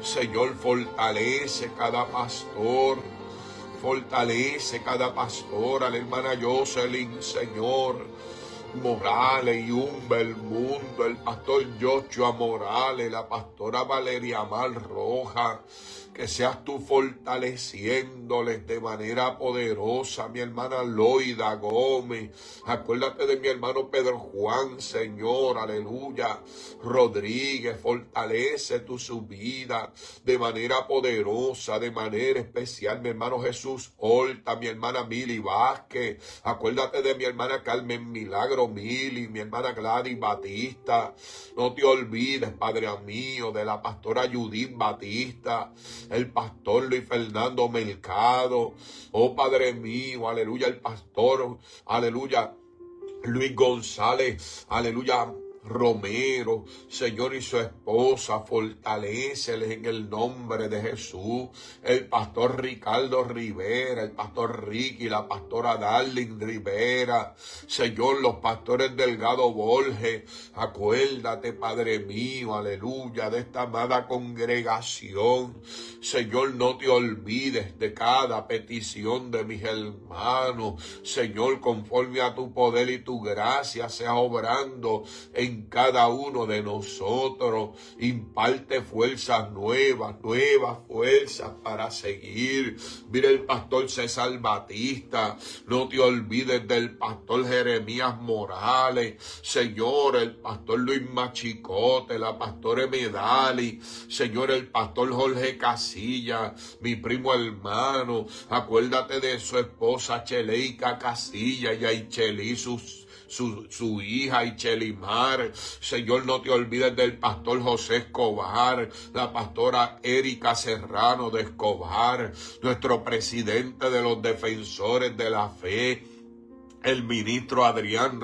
Señor, fortalece cada pastor. Fortalece cada pastor, a la hermana Jocelyn, Señor Morales y Humbel Mundo, el pastor Joshua Morales, la pastora Valeria Mal Roja. Que seas tú fortaleciéndoles de manera poderosa, mi hermana Loida Gómez. Acuérdate de mi hermano Pedro Juan, Señor, aleluya. Rodríguez, fortalece su vida de manera poderosa, de manera especial. Mi hermano Jesús Horta, mi hermana Mili Vázquez. Acuérdate de mi hermana Carmen Milagro Mili, mi hermana Gladys Batista. No te olvides, Padre mío, de la pastora Judith Batista, el pastor Luis Fernando Mercado, oh Padre mío, aleluya, el pastor, aleluya, Luis González, aleluya, Romero, Señor, y su esposa, fortaléceles en el nombre de Jesús. El pastor Ricardo Rivera, el pastor Ricky, la pastora Darling Rivera, Señor, los pastores Delgado Borges. Acuérdate, Padre mío, aleluya, de esta amada congregación. Señor, no te olvides de cada petición de mis hermanos. Señor, conforme a tu poder y tu gracia, sea obrando en cada uno de nosotros. Imparte fuerzas nuevas fuerzas para seguir. Mira el pastor César Batista. No te olvides del pastor Jeremías Morales. Señor, el pastor Luis Machicote, la pastora Medali. Señor, el pastor Jorge Casilla, mi primo hermano. Acuérdate de su esposa Cheleika Casilla y Aicheli, su hija Ichelimar. Señor, no te olvides del pastor José Escobar, la pastora Erika Serrano de Escobar, nuestro presidente de los defensores de la fe, el ministro Adrián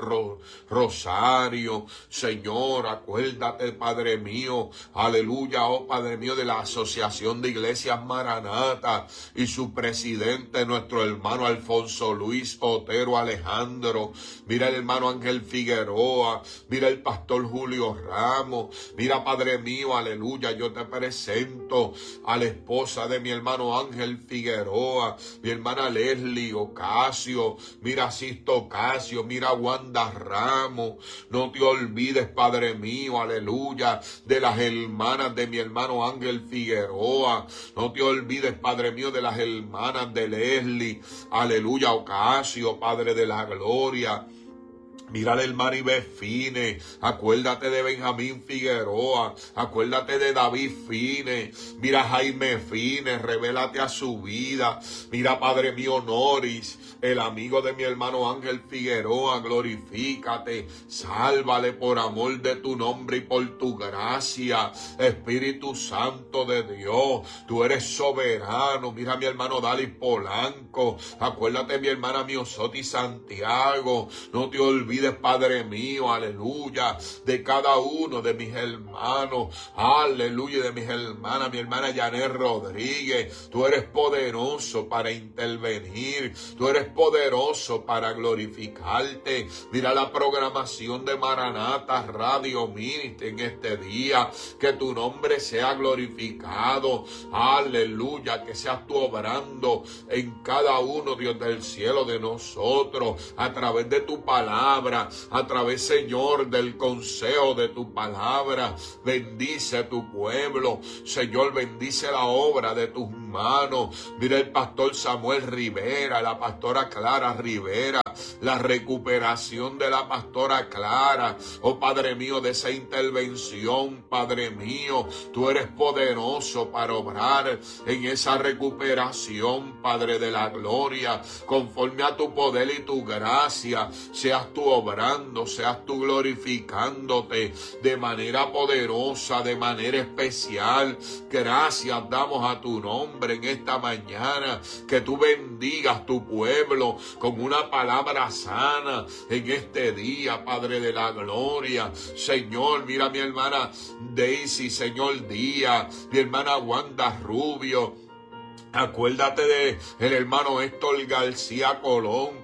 Rosario. Señor, acuérdate, Padre mío, aleluya, oh Padre mío, de la Asociación de Iglesias Maranata y su presidente, nuestro hermano Alfonso Luis Otero Alejandro. Mira el hermano Ángel Figueroa, mira el pastor Julio Ramos. Mira, Padre mío, aleluya, yo te presento a la esposa de mi hermano Ángel Figueroa, mi hermana Leslie Ocasio. Mira, Sisto Ocasio, mira Wanda Ramos. No te olvides, Padre mío, aleluya, de las hermanas de mi hermano Ángel Figueroa. No te olvides, Padre mío, de las hermanas de Leslie, aleluya, Ocasio, Padre de la gloria. Mira al hermano Iber Fine, acuérdate de Benjamín Figueroa, acuérdate de David Fine, mira a Jaime Fine, revélate a su vida. Mira, Padre mío, Noris, el amigo de mi hermano Ángel Figueroa, glorifícate, sálvale por amor de tu nombre y por tu gracia. Espíritu Santo de Dios, tú eres soberano. Mira a mi hermano Dalis Polanco, acuérdate de mi hermana Miosoti Santiago. No te olvides, Padre mío, aleluya, de cada uno de mis hermanos, aleluya, de mis hermanas, mi hermana Janet Rodríguez. Tú eres poderoso para intervenir, tú eres poderoso para glorificarte. Mira la programación de Maranata Radio Ministry en este día, que tu nombre sea glorificado, aleluya, que seas tú obrando en cada uno, Dios del cielo, de nosotros, a través de tu palabra, a través, Señor, del consejo de tu palabra. Bendice tu pueblo, Señor, bendice la obra de tus manos. Mira el pastor Samuel Rivera, la pastora Clara Rivera, la recuperación de la pastora Clara, oh Padre mío, de esa intervención, Padre mío, tú eres poderoso para obrar en esa recuperación, Padre de la gloria, conforme a tu poder y tu gracia, seas tú obrando, seas tú glorificándote de manera poderosa, de manera especial. Gracias damos a tu nombre en esta mañana, que tú bendigas tu pueblo con una palabra sana en este día, Padre de la gloria. Señor, mira a mi hermana Daisy, Señor Díaz, mi hermana Wanda Rubio. Acuérdate de el hermano Héctor García Colón,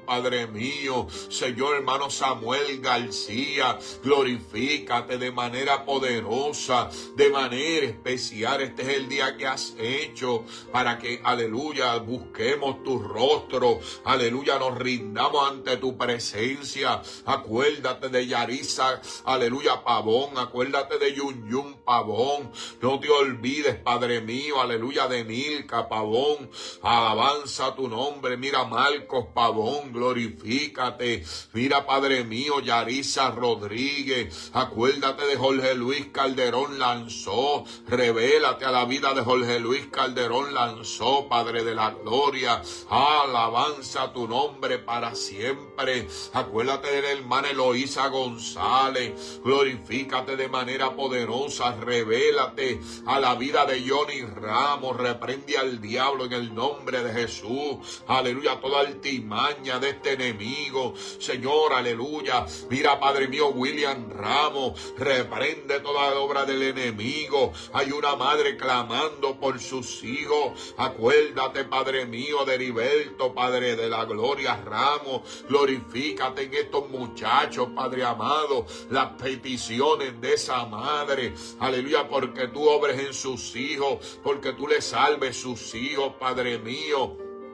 Padre mío. Señor, hermano Samuel García, glorifícate de manera poderosa, de manera especial. Este es el día que has hecho para que, aleluya, busquemos tu rostro, aleluya, nos rindamos ante tu presencia. Acuérdate de Yarisa, aleluya, Pavón, acuérdate de Yun Pavón, no te olvides, Padre mío, aleluya, de Nilka Pavón, alabanza tu nombre. Mira Marcos Pavón, glorifícate. Mira, Padre mío, Yarisa Rodríguez, acuérdate de Jorge Luis Calderón Lanzó, revélate a la vida de Jorge Luis Calderón Lanzó, Padre de la gloria, alabanza tu nombre para siempre. Acuérdate de la hermana Eloísa González, glorifícate de manera poderosa, revélate a la vida de Johnny Ramos, reprende al diablo en el nombre de Jesús, aleluya, toda altimaña de este enemigo, Señor, aleluya. Mira, Padre mío, William Ramos, reprende toda obra del enemigo. Hay una madre clamando por sus hijos, acuérdate, Padre mío, de Heriberto, Padre de la gloria Ramos, glorifícate en estos muchachos, Padre amado, las peticiones de esa madre, aleluya, porque tú obres en sus hijos, porque tú le salves sus hijos, Padre mío.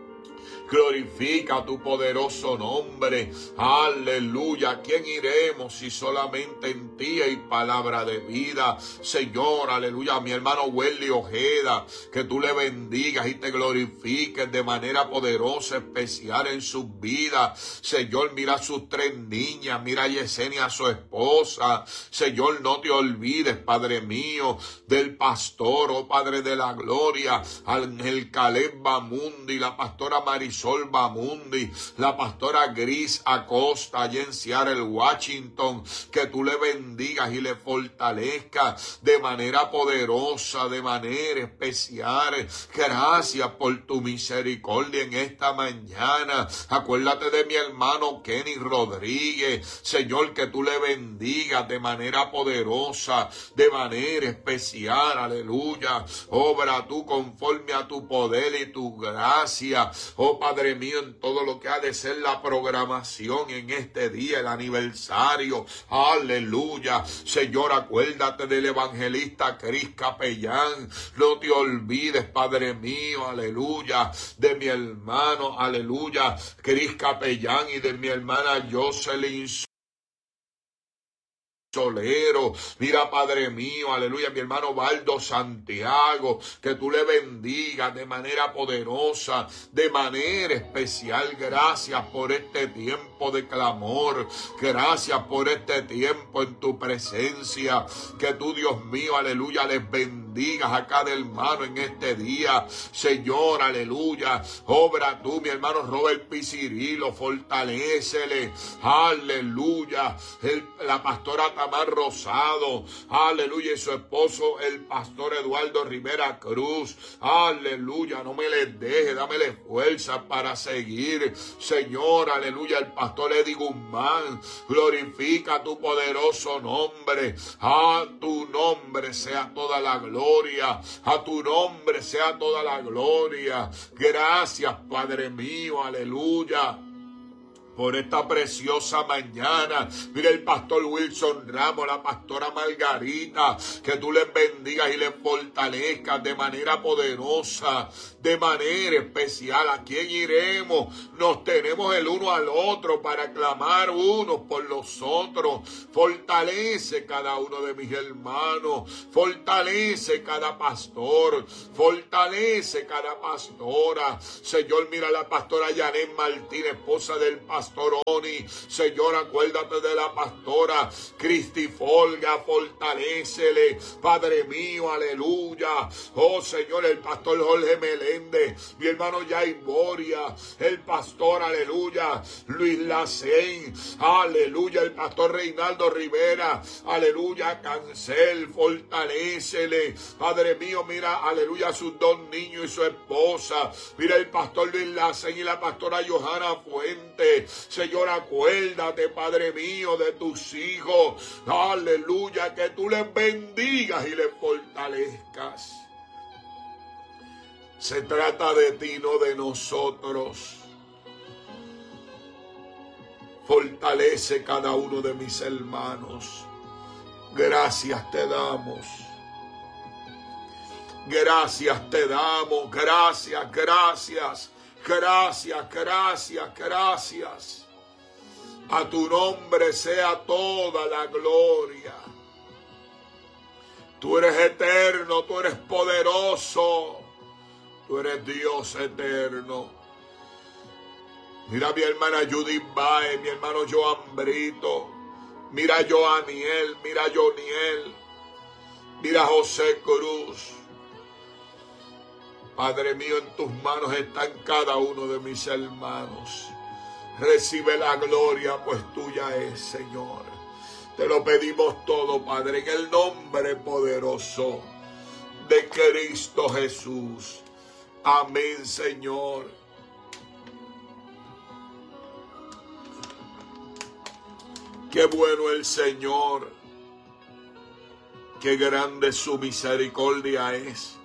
Glorifica tu poderoso nombre, aleluya. ¿A quién iremos si solamente en ti hay palabra de vida? Señor, aleluya, mi hermano Welly Ojeda, que tú le bendigas y te glorifiques de manera poderosa, especial en sus vidas. Señor, mira a sus 3 niñas, mira a Yesenia, su esposa. Señor, no te olvides, Padre mío, del pastor, oh Padre de la gloria, Ángel Caleb Bamundi, la pastora Marisol Bamundi, la pastora Gris Acosta, allá en Seattle, Washington, que tú le bendigas y le fortalezcas de manera poderosa, de manera especial. Gracias por tu misericordia en esta mañana. Acuérdate de mi hermano Kenny Rodríguez, Señor, que tú le bendigas de manera poderosa, de manera especial, aleluya. Obra tú conforme a tu poder y tu gracia, oh Padre mío, en todo lo que ha de ser la programación en este día, el aniversario, aleluya. Señor, acuérdate del evangelista Cris Capellán, no te olvides, Padre mío, aleluya, de mi hermano, aleluya, Cris Capellán y de mi hermana Jocelyn Solero. Mira, Padre mío, aleluya, mi hermano Baldo Santiago, que tú le bendigas de manera poderosa, de manera especial. Gracias por este tiempo de clamor, gracias por este tiempo en tu presencia, que tú, Dios mío, aleluya, les bendigas a cada hermano en este día. Señor, aleluya, obra tú, mi hermano Robert Picirilo, fortalécele, aleluya, la pastora Tamar Rosado, aleluya, y su esposo el pastor Eduardo Rivera Cruz, aleluya, no me les deje, dámele fuerza para seguir, Señor, aleluya, el pastor Eddie Guzmán, glorifica tu poderoso nombre, a tu nombre sea toda la gloria, a tu nombre sea toda la gloria. Gracias, Padre mío, aleluya, por esta preciosa mañana. Mira el pastor Wilson Ramos, la pastora Margarita, que tú les bendigas y les fortalezcas de manera poderosa, de manera especial. ¿A quién iremos? Nos tenemos el uno al otro para clamar unos por los otros. Fortalece cada uno de mis hermanos, fortalece cada pastor, fortalece cada pastora. Señor, mira la pastora Janet Martínez, esposa del pastor Oni. Señor, acuérdate de la pastora Cristi Folga, fortalécele, Padre mío, aleluya. Oh Señor, el pastor Jorge Meléndez, mi hermano Jay Boria, el pastor, aleluya, Luis Lacén, aleluya, el pastor Reinaldo Rivera, aleluya, Cancel, fortalécele, Padre mío, mira, aleluya, sus 2 niños y su esposa, mira el pastor Luis Lacén y la pastora Johanna Fuente. Señor, acuérdate, Padre mío, de tus hijos, aleluya, que tú les bendigas y les fortalezcas. Se trata de ti, no de nosotros. Fortalece cada uno de mis hermanos. Gracias te damos. Gracias te damos. Gracias, gracias. Gracias, gracias, gracias. A tu nombre sea toda la gloria. Tú eres eterno, tú eres poderoso. Tú eres Dios eterno. Mira a mi hermana Judith Baez, mi hermano Joan Brito. Mira a Joaniel, mira a Joniel. Mira a José Cruz. Padre mío, en tus manos están cada uno de mis hermanos. Recibe la gloria, pues tuya es, Señor. Te lo pedimos todo, Padre, en el nombre poderoso de Cristo Jesús. Amén, Señor. Qué bueno el Señor. Qué grande su misericordia es.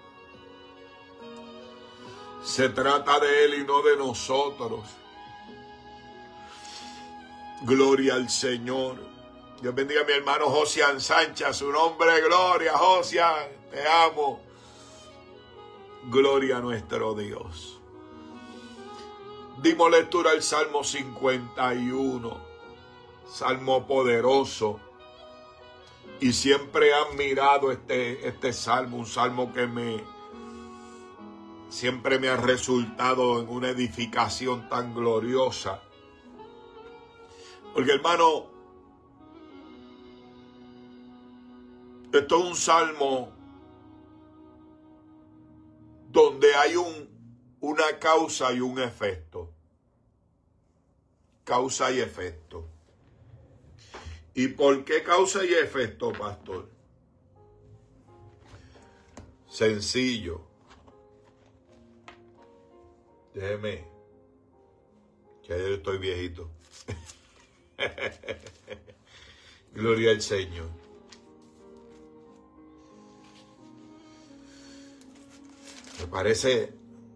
Se trata de Él y no de nosotros. Gloria al Señor. Dios bendiga a mi hermano Josian Sánchez. A su nombre, gloria, Josian. Te amo. Gloria a nuestro Dios. Dimos lectura al Salmo 51. Salmo poderoso. Y siempre he admirado este salmo. Un salmo que siempre me ha resultado en una edificación tan gloriosa. Porque, hermano, esto es un salmo donde hay una causa y un efecto. Causa y efecto. ¿Y por qué causa y efecto, pastor? Sencillo. Déjeme, que yo estoy viejito. Gloria al Señor. Me parece,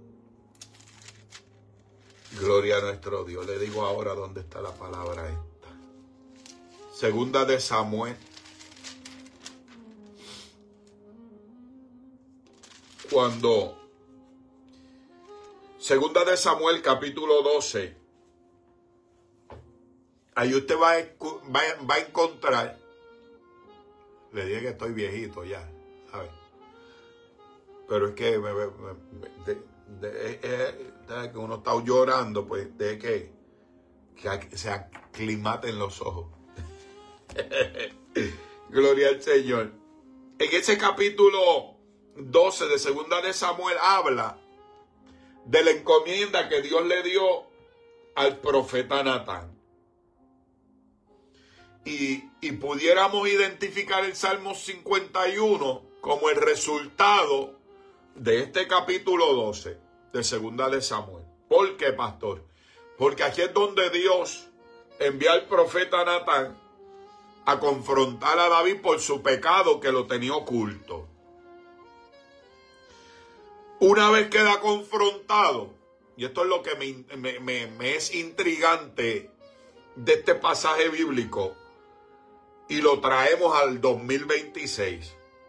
gloria a nuestro Dios. Le digo ahora dónde está la palabra esta. Segunda de Samuel. Segunda de Samuel, capítulo 12. Ahí usted va a encontrar. Le dije que estoy viejito ya, ¿sabes? Pero es que que uno está llorando, pues de que se aclimaten los ojos. Gloria al Señor. En ese capítulo 12 de Segunda de Samuel habla de la encomienda que Dios le dio al profeta Natán. Y pudiéramos identificar el Salmo 51 como el resultado de este capítulo 12 de Segunda de Samuel. ¿Por qué, pastor? Porque aquí es donde Dios envía al profeta Natán a confrontar a David por su pecado que lo tenía oculto. Una vez queda confrontado, y esto es lo que me es intrigante de este pasaje bíblico, y lo traemos al 2026,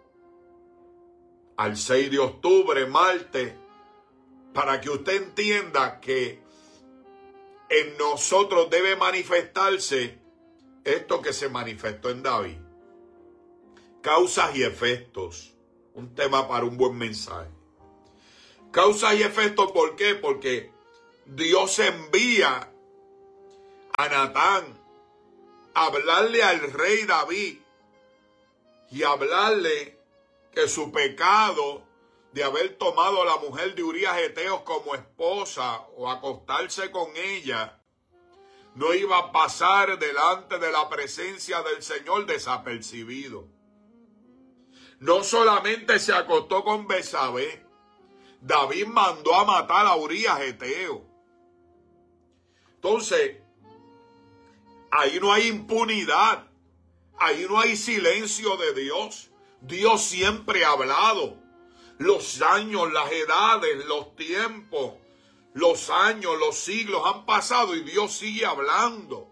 al 6 de octubre, martes, para que usted entienda que en nosotros debe manifestarse esto que se manifestó en David. Causas y efectos. Un tema para un buen mensaje. Causas y efectos, ¿por qué? Porque Dios envía a Natán a hablarle al rey David y hablarle que su pecado de haber tomado a la mujer de Urías Eteo como esposa o acostarse con ella no iba a pasar delante de la presencia del Señor desapercibido. No solamente se acostó con Betsabé, David mandó a matar a Urías Eteo. Entonces, ahí no hay impunidad, ahí no hay silencio de Dios. Dios siempre ha hablado. Los años, las edades, los tiempos, Los años, los siglos han pasado y Dios sigue hablando.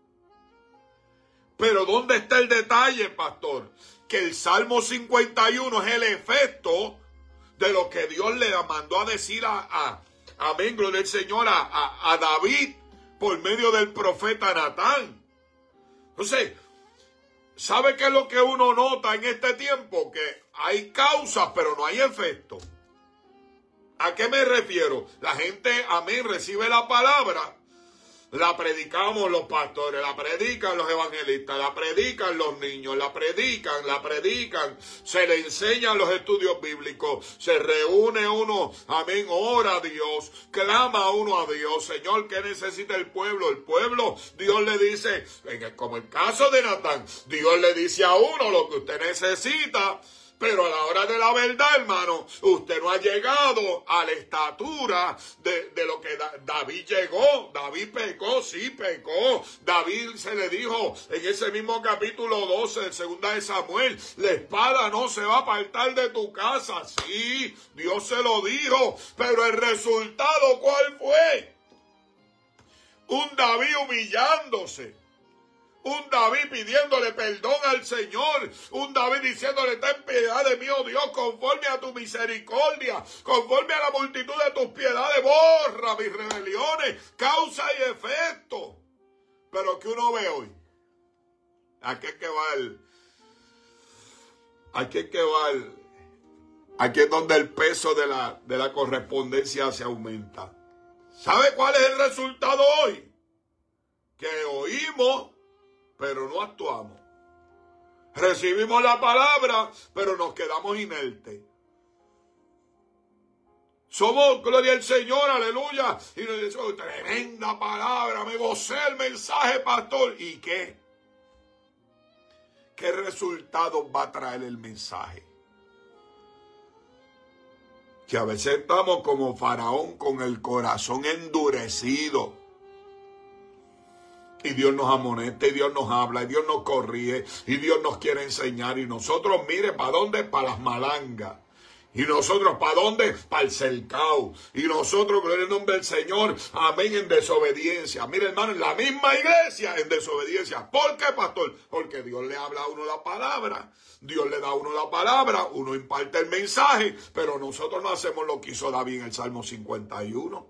Pero ¿dónde está el detalle, pastor? Que el Salmo 51 es el efecto de lo que Dios le mandó a decir amén, gloria al Señor, a David por medio del profeta Natán. Entonces, ¿sabe qué es lo que uno nota en este tiempo? Que hay causas, pero no hay efecto. ¿A qué me refiero? La gente, amén, recibe la palabra, la predicamos los pastores, la predican los evangelistas, la predican los niños, la predican, se le enseñan los estudios bíblicos, se reúne uno, amén, ora a Dios, clama uno a Dios, Señor, ¿qué necesita el pueblo? El pueblo, Dios le dice, como el caso de Natán, Dios le dice a uno lo que usted necesita. Pero a la hora de la verdad, hermano, usted no ha llegado a la estatura de lo que David llegó. David pecó, sí pecó. David se le dijo en ese mismo capítulo 12 de 2 de Samuel, la espada no se va a apartar de tu casa. Sí, Dios se lo dijo, pero el resultado, ¿cuál fue? Un David humillándose. Un David pidiéndole perdón al Señor. Un David diciéndole, ten piedad de mí, oh Dios, conforme a tu misericordia, conforme a la multitud de tus piedades, borra mis rebeliones, causa y efecto. Pero ¿qué uno ve hoy? Aquí es que va aquí es donde el peso de la correspondencia se aumenta. ¿Sabe cuál es el resultado hoy? Que oímos, pero no actuamos. Recibimos la palabra, pero nos quedamos inertes. Somos, gloria al Señor, aleluya. Y nos decimos, tremenda palabra, me gocé el mensaje, pastor. ¿Y qué? ¿Qué resultados va a traer el mensaje? Que a veces estamos como Faraón con el corazón endurecido. Y Dios nos amonesta, y Dios nos habla, y Dios nos corrige, y Dios nos quiere enseñar. Y nosotros, mire, ¿para dónde? Para las malangas. Y nosotros, ¿para dónde? Para el cercao. Y nosotros, gloria al nombre del Señor, amén, en desobediencia. Mire, hermano, en la misma iglesia, en desobediencia. ¿Por qué, pastor? Porque Dios le habla a uno la palabra. Dios le da a uno la palabra, uno imparte el mensaje, pero nosotros no hacemos lo que hizo David en el Salmo 51.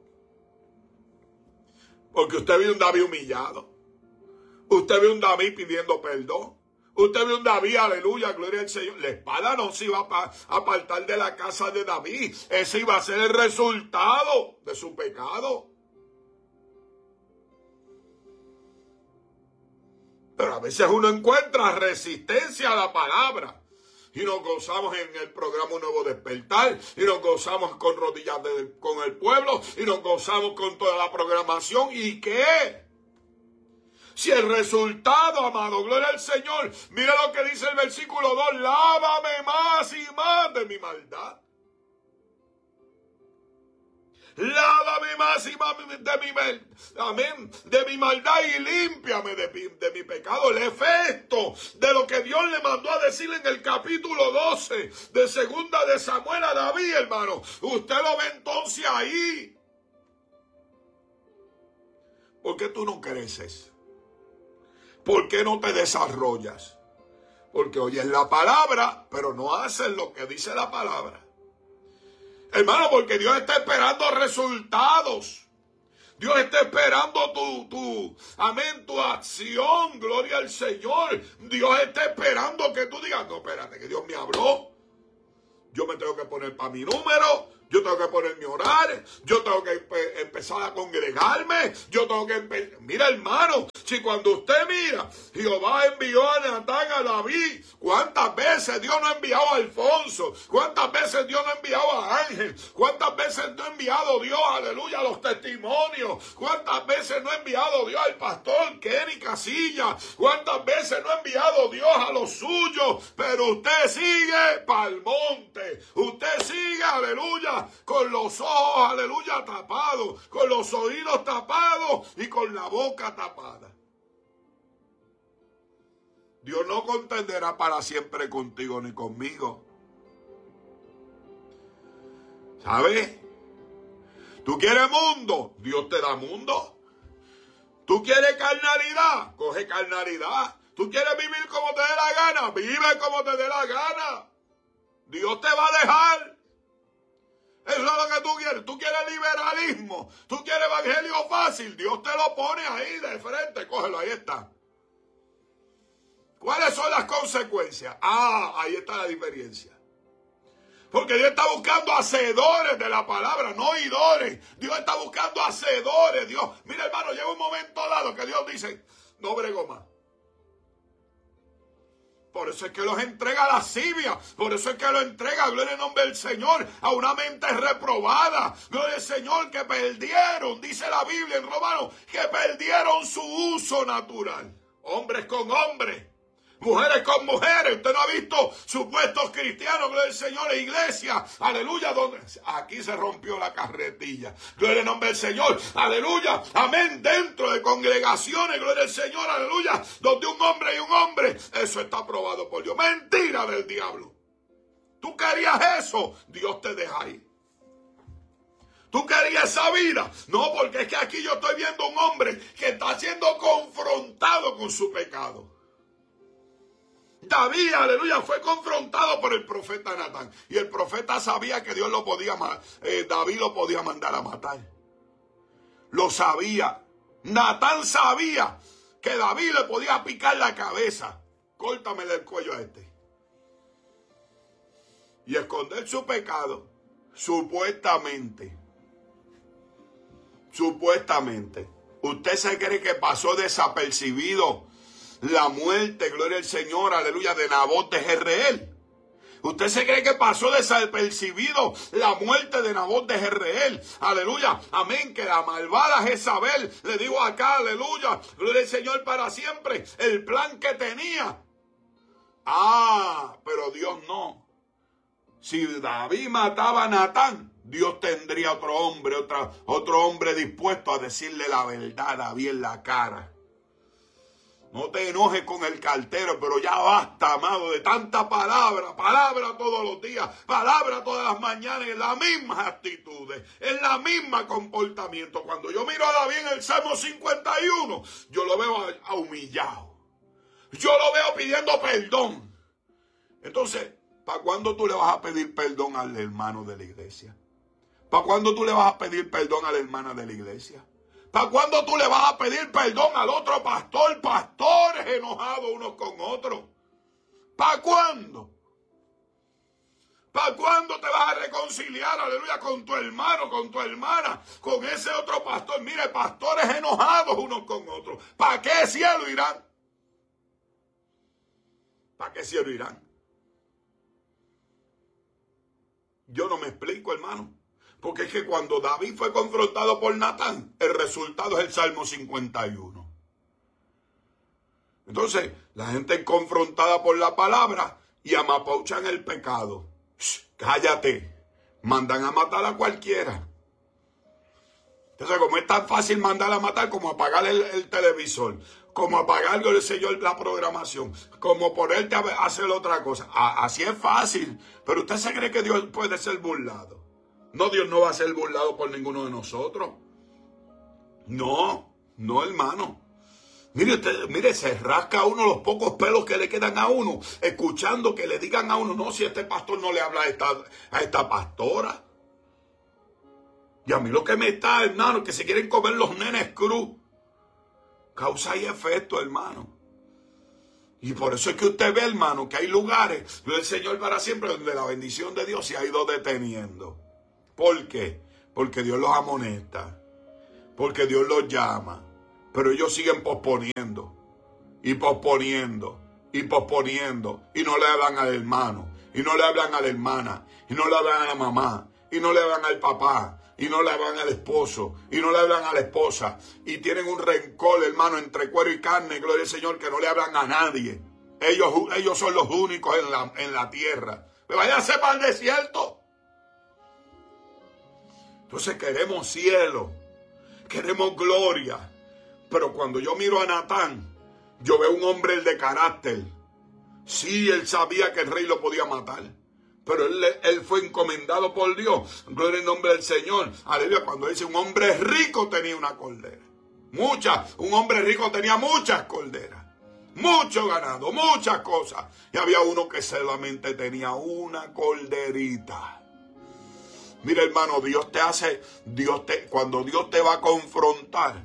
Porque usted ve un David humillado. Usted ve un David pidiendo perdón. Usted ve un David, aleluya, gloria al Señor. La espada no se iba a apartar de la casa de David. Ese iba a ser el resultado de su pecado. Pero a veces uno encuentra resistencia a la palabra. Y nos gozamos en el programa Nuevo Despertar. Y nos gozamos con rodillas con el pueblo. Y nos gozamos con toda la programación. ¿Y qué? Si el resultado, amado, gloria al Señor, mira lo que dice el versículo 2, lávame más y más de mi maldad. Lávame más y más de mi maldad y límpiame de mi pecado. El efecto de lo que Dios le mandó a decir en el capítulo 12 de 2 de Samuel a David, hermano. Usted lo ve entonces ahí. ¿Por qué tú no creces? ¿Por qué no te desarrollas? Porque oyes la palabra, pero no haces lo que dice la palabra. Hermano, porque Dios está esperando resultados. Dios está esperando tu acción, gloria al Señor. Dios está esperando que tú digas, no, espérate, que Dios me habló. Yo me tengo que poner para mi número. Yo tengo que ponerme a orar. Yo tengo que empezar a congregarme. Yo tengo que mira, hermano, si cuando usted mira, Jehová envió a Natán a David, ¿cuántas veces Dios no ha enviado a Alfonso? ¿Cuántas veces Dios no ha enviado a Ángel? ¿Cuántas veces no ha enviado Dios, aleluya, a los testimonios? ¿Cuántas veces no ha enviado Dios al pastor Kenny Casilla? ¿Cuántas veces no ha enviado Dios a los suyos? Pero usted sigue pa'l monte. Usted sigue, aleluya, con los ojos, aleluya, tapados, con los oídos tapados y con la boca tapada. Dios no contenderá para siempre contigo ni conmigo. ¿Sabes? ¿Tú quieres mundo? Dios te da mundo. ¿Tú quieres carnalidad? Coge carnalidad. ¿Tú quieres vivir como te dé la gana? Vive como te dé la gana. Dios te va a dejar. Eso es lo que tú quieres. Tú quieres liberalismo. Tú quieres evangelio fácil. Dios te lo pone ahí de frente. Cógelo, ahí está. ¿Cuáles son las consecuencias? Ahí está la diferencia. Porque Dios está buscando hacedores de la palabra, no oidores. Dios está buscando hacedores. Dios, mira hermano, llega un momento dado que Dios dice, no brego más. Por eso es que los entrega a lascivia. Por eso es que los entrega, gloria al nombre del Señor, a una mente reprobada. Gloria al Señor, que perdieron, dice la Biblia en Romanos, que perdieron su uso natural. Hombres con hombres. Mujeres con mujeres. Usted no ha visto supuestos cristianos, gloria al Señor, en iglesia, aleluya, donde aquí se rompió la carretilla, gloria al nombre del Señor, aleluya, amén, dentro de congregaciones, gloria al Señor, aleluya, donde un hombre y un hombre, eso está aprobado por Dios. Mentira del diablo. Tú querías eso, Dios te deja ahí. ¿Tú querías esa vida? No, porque es que aquí yo estoy viendo un hombre que está siendo confrontado con su pecado. David, aleluya, fue confrontado por el profeta Natán. Y el profeta sabía que Dios lo podía David lo podía mandar a matar. Lo sabía. Natán sabía que David le podía picar la cabeza. Córtamele el cuello a este. Y esconder su pecado, supuestamente. ¿Usted se cree que pasó desapercibido la muerte, gloria al Señor, aleluya, de Nabot de Jezreel? ¿Usted se cree que pasó desapercibido la muerte de Nabot de Jezreel? Aleluya, amén, que la malvada Jezabel, le digo acá, aleluya, gloria al Señor para siempre, el plan que tenía. Pero Dios no. Si David mataba a Natán, Dios tendría otro hombre dispuesto a decirle la verdad a David en la cara. No te enojes con el cartero, pero ya basta, amado, de tanta palabra todos los días, palabra todas las mañanas, en las mismas actitudes, en la misma comportamiento. Cuando yo miro a David en el Salmo 51, yo lo veo humillado. Yo lo veo pidiendo perdón. Entonces, ¿para cuándo tú le vas a pedir perdón al hermano de la iglesia? ¿Para cuándo tú le vas a pedir perdón a la hermana de la iglesia? ¿Para cuándo tú le vas a pedir perdón al otro pastor? Pastores enojados unos con otros. ¿Para cuándo? ¿Para cuándo te vas a reconciliar, aleluya, con tu hermano, con tu hermana, con ese otro pastor? Mire, pastores enojados unos con otros. ¿Para qué cielo irán? ¿Para qué cielo irán? Yo no me explico, hermano. Porque es que cuando David fue confrontado por Natán, el resultado es el Salmo 51. Entonces, la gente es confrontada por la palabra y amapauchan el pecado. Cállate. Mandan a matar a cualquiera. Entonces, como es tan fácil mandar a matar como apagar el televisor, como apagar el Señor la programación, como ponerte a hacer otra cosa. Así es fácil. Pero usted se cree que Dios puede ser burlado. No, Dios no va a ser burlado por ninguno de nosotros. No, hermano. Mire, se rasca uno los pocos pelos que le quedan a uno, escuchando que le digan a uno, no, si este pastor no le habla a esta pastora. Y a mí lo que me está, hermano, que se quieren comer los nenes cruz. Causa y efecto, hermano. Y por eso es que usted ve, hermano, que hay lugares del Señor para siempre donde la bendición de Dios se ha ido deteniendo. ¿Por qué? Porque Dios los amonesta, porque Dios los llama, pero ellos siguen posponiendo, y posponiendo, y posponiendo, y no le hablan al hermano, y no le hablan a la hermana, y no le hablan a la mamá, y no le hablan al papá, y no le hablan al esposo, y no le hablan a la esposa, y tienen un rencor, hermano, entre cuero y carne, gloria al Señor, que no le hablan a nadie. Ellos son los únicos en la tierra. Me váyanse para el desierto. Entonces queremos cielo, queremos gloria. Pero cuando yo miro a Natán, yo veo un hombre de carácter. Sí, él sabía que el rey lo podía matar. Pero él fue encomendado por Dios. Gloria al nombre del Señor. Aleluya. Cuando dice un hombre rico tenía una cordera. Un hombre rico tenía muchas corderas. Mucho ganado, muchas cosas. Y había uno que solamente tenía una corderita. Mira, hermano, cuando Dios te va a confrontar,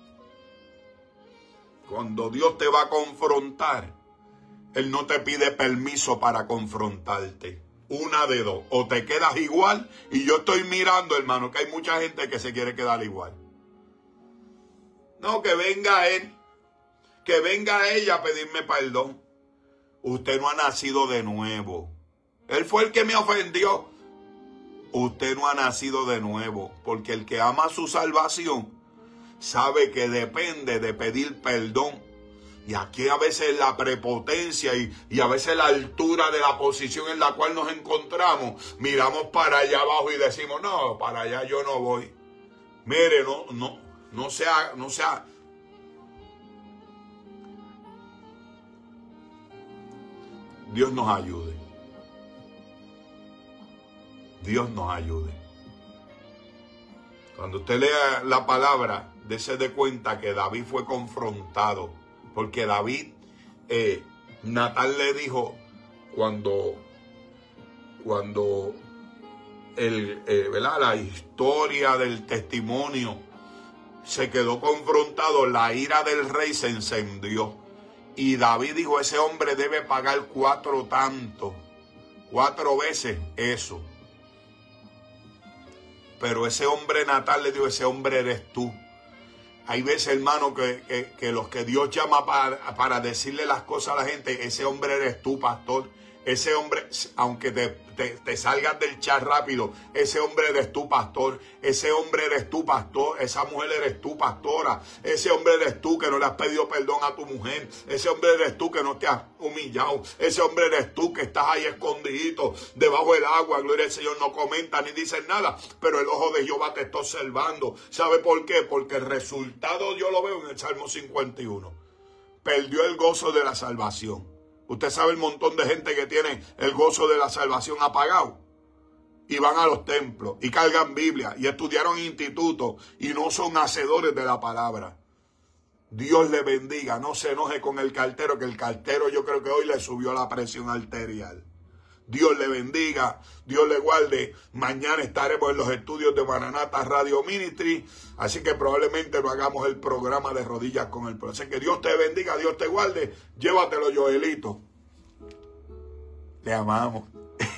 Él no te pide permiso para confrontarte. Una de dos, o te quedas igual, y yo estoy mirando, hermano, que hay mucha gente que se quiere quedar igual. No, que venga él, que venga ella a pedirme perdón. Usted no ha nacido de nuevo. Él fue el que me ofendió. Usted no ha nacido de nuevo, porque el que ama su salvación sabe que depende de pedir perdón. Y aquí a veces la prepotencia y a veces la altura de la posición en la cual nos encontramos, miramos para allá abajo y decimos, no, para allá yo no voy. Mire, no sea. Dios nos ayude. Dios nos ayude. Cuando usted lea la palabra, dése de cuenta que David fue confrontado. Porque David, Natán le dijo, cuando ¿verdad? La historia del testimonio se quedó confrontado, la ira del rey se encendió. Y David dijo, ese hombre debe pagar 4 tantos, 4 veces eso. Pero ese hombre Natán le dijo, ese hombre eres tú. Hay veces, hermano, que los que Dios llama para decirle las cosas a la gente, ese hombre eres tú, pastor. Ese hombre, aunque te salgas del chat rápido, ese hombre eres tú, pastor. Ese hombre eres tú, pastor. Esa mujer eres tú, pastora. Ese hombre eres tú que no le has pedido perdón a tu mujer. Ese hombre eres tú que no te has humillado. Ese hombre eres tú que estás ahí escondidito debajo del agua. Gloria al Señor, no comenta ni dice nada. Pero el ojo de Jehová te está observando. ¿Sabe por qué? Porque el resultado yo lo veo en el Salmo 51. Perdió el gozo de la salvación. Usted sabe el montón de gente que tiene el gozo de la salvación apagado. Y van a los templos y cargan Biblia y estudiaron en institutos y no son hacedores de la palabra. Dios le bendiga. No se enoje con el cartero, que el cartero yo creo que hoy le subió la presión arterial. Dios le bendiga, Dios le guarde. Mañana estaremos en los estudios de Maranata Radio Ministry, así que probablemente no hagamos el programa de rodillas con el pueblo. Así que Dios te bendiga, Dios te guarde. Llévatelo, Joelito. Te amamos.